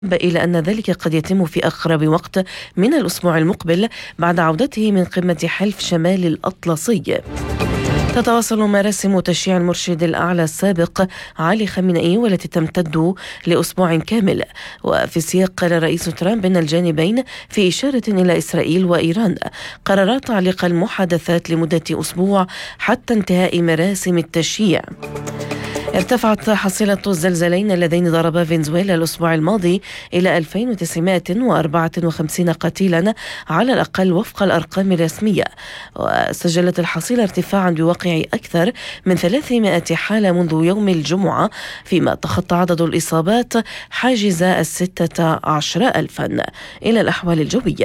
إلى أن ذلك قد يتم في أقرب وقت من الأسبوع المقبل بعد عودته من قمة حلف شمال الأطلسي. تتواصل مراسم تشييع المرشد الأعلى السابق علي خامنئي والتي تمتد لأسبوع كامل. وفي السياق قال الرئيس ترامب أن الجانبين في إشارة إلى إسرائيل وإيران قررا تعليق المحادثات لمدة أسبوع حتى انتهاء مراسم التشييع. ارتفعت حصيلة الزلزالين اللذين ضربا فنزويلا الأسبوع الماضي إلى 2954 قتيلا على الأقل وفق الأرقام الرسمية، وسجلت الحصيلة ارتفاعا بواقع أكثر من 300 حالة منذ يوم الجمعة، فيما تخطى عدد الإصابات حاجز 16,000. إلى الأحوال الجوية.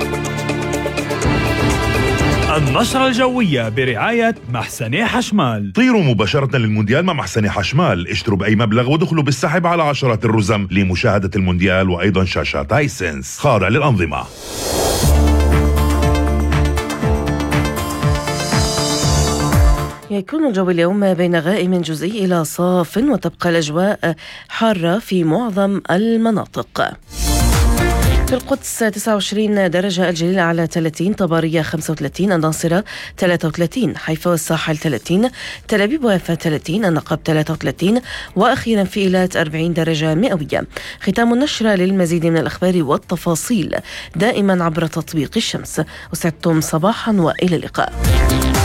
النشرة الجوية برعاية محسن حشمال. طيروا مباشرة للمونديال مع محسن حشمال، اشتروا بأي مبلغ ودخلوا بالسحب على عشرات الرزم لمشاهدة المونديال وأيضا شاشات هايسنس خاضع للأنظمة. يكون الجو اليوم بين غائم جزئي إلى صاف، وتبقى الأجواء حارة في معظم المناطق. في القدس 29 درجة، الجليل على 30، طبرية 35، الناصرة 33، حيفا والساحل 30، تل أبيب ويافا 30، النقب 33، وأخيرا في إيلات 40 درجة مئوية. ختام النشرة. للمزيد من الأخبار والتفاصيل دائما عبر تطبيق الشمس. وسعدتم صباحا وإلى اللقاء.